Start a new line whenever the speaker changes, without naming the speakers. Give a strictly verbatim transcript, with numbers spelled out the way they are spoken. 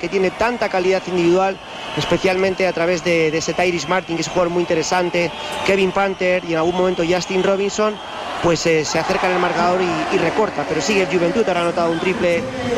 que tiene tanta calidad individual, especialmente a través de, de ese Tyrese Martin, que es un jugador muy interesante, Kevin Panther y en algún momento Justin Robinson, pues eh, se acerca en el marcador y, y recorta, pero sigue el Juventud, ahora ha anotado un triple